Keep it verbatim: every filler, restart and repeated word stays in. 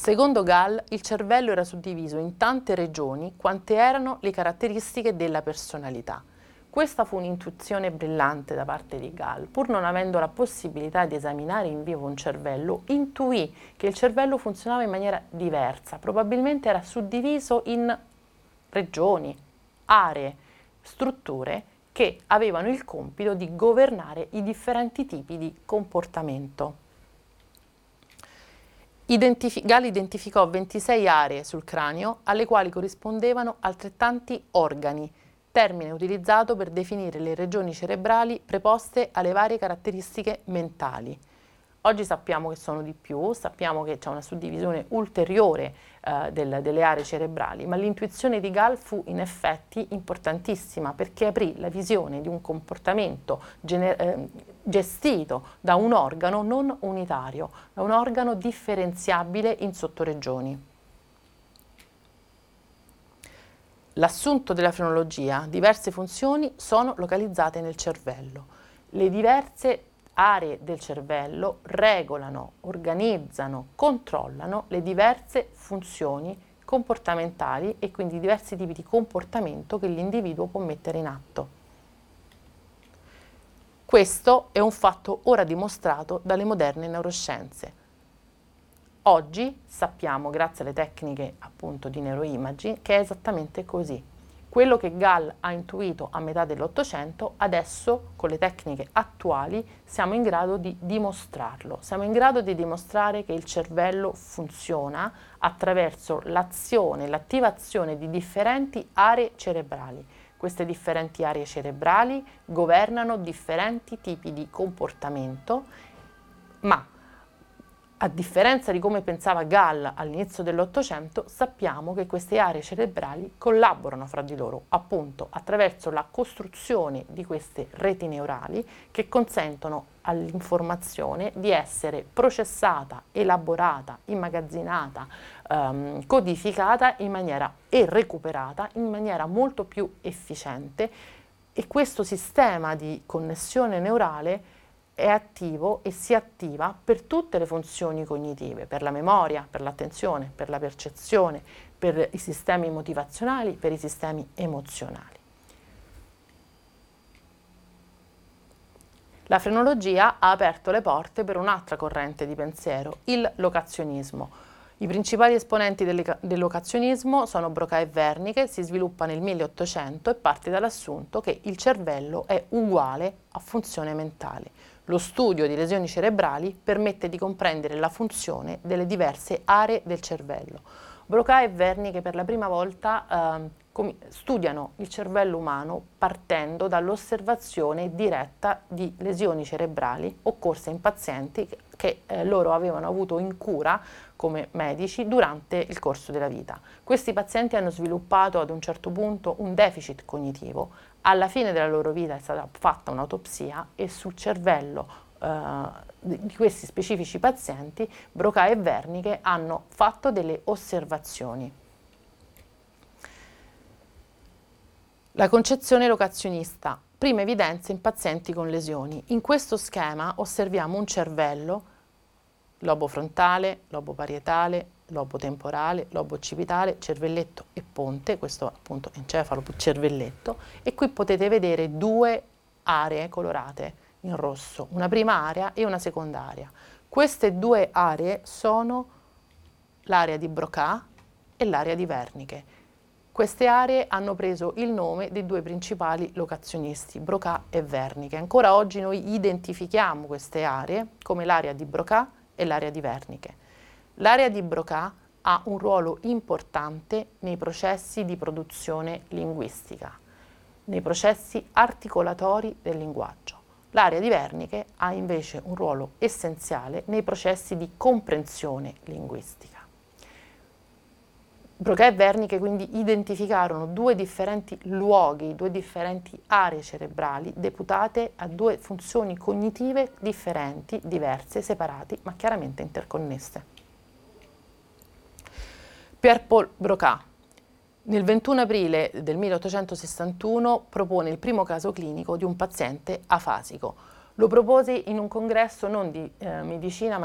Secondo Gall, il cervello era suddiviso in tante regioni quante erano le caratteristiche della personalità. Questa fu un'intuizione brillante da parte di Gall. Pur non avendo la possibilità di esaminare in vivo un cervello, intuì che il cervello funzionava in maniera diversa, probabilmente era suddiviso in regioni, aree, strutture che avevano il compito di governare i differenti tipi di comportamento. Identifi- Gall identificò ventisei aree sul cranio alle quali corrispondevano altrettanti organi, termine utilizzato per definire le regioni cerebrali preposte alle varie caratteristiche mentali. Oggi sappiamo che sono di più, sappiamo che c'è una suddivisione ulteriore eh, del, delle aree cerebrali, ma l'intuizione di Gall fu in effetti importantissima perché aprì la visione di un comportamento gener- eh, gestito da un organo non unitario, da un organo differenziabile in sottoregioni. L'assunto della frenologia: diverse funzioni sono localizzate nel cervello. Le diverse aree del cervello regolano, organizzano, controllano le diverse funzioni comportamentali e quindi diversi tipi di comportamento che l'individuo può mettere in atto. Questo è un fatto ora dimostrato dalle moderne neuroscienze. Oggi sappiamo, grazie alle tecniche appunto di neuroimaging, che è esattamente così. Quello che Gall ha intuito a metà dell'Ottocento, adesso con le tecniche attuali siamo in grado di dimostrarlo. Siamo in grado di dimostrare che il cervello funziona attraverso l'azione, l'attivazione di differenti aree cerebrali. Queste differenti aree cerebrali governano differenti tipi di comportamento, ma a differenza di come pensava Gall all'inizio dell'Ottocento, sappiamo che queste aree cerebrali collaborano fra di loro, appunto attraverso la costruzione di queste reti neurali che consentono all'informazione di essere processata, elaborata, immagazzinata, ehm, codificata in maniera e recuperata in maniera molto più efficiente, e questo sistema di connessione neurale è attivo e si attiva per tutte le funzioni cognitive, per la memoria, per l'attenzione, per la percezione, per i sistemi motivazionali, per i sistemi emozionali. La frenologia ha aperto le porte per un'altra corrente di pensiero, il locazionismo. I principali esponenti del, del locazionismo sono Broca e Wernicke, si sviluppa nel milleottocento e parte dall'assunto che il cervello è uguale a funzione mentale. Lo studio di lesioni cerebrali permette di comprendere la funzione delle diverse aree del cervello. Broca e Wernicke per la prima volta eh, studiano il cervello umano partendo dall'osservazione diretta di lesioni cerebrali occorse in pazienti che, che eh, loro avevano avuto in cura come medici durante il corso della vita. Questi pazienti hanno sviluppato ad un certo punto un deficit cognitivo. Alla fine della loro vita è stata fatta un'autopsia e sul cervello eh, di questi specifici pazienti Broca e Wernicke hanno fatto delle osservazioni. La concezione locazionista: prima evidenze in pazienti con lesioni. In questo schema osserviamo un cervello, lobo frontale, lobo parietale, lobo temporale, lobo occipitale, cervelletto e ponte, questo appunto encefalo più cervelletto, e qui potete vedere due aree colorate in rosso, una prima area e una seconda area. Queste due aree sono l'area di Broca e l'area di Wernicke. Queste aree hanno preso il nome dei due principali locazionisti, Broca e Wernicke. Ancora oggi noi identifichiamo queste aree come l'area di Broca e l'area di Wernicke. L'area di Broca ha un ruolo importante nei processi di produzione linguistica, nei processi articolatori del linguaggio. L'area di Wernicke ha invece un ruolo essenziale nei processi di comprensione linguistica. Broca e Wernicke quindi identificarono due differenti luoghi, due differenti aree cerebrali deputate a due funzioni cognitive differenti, diverse, separate, ma chiaramente interconnesse. Pierre Paul Broca, nel ventuno aprile del milleottocentosessantuno, propone il primo caso clinico di un paziente afasico. Lo propose in un congresso non di eh, medicina, ma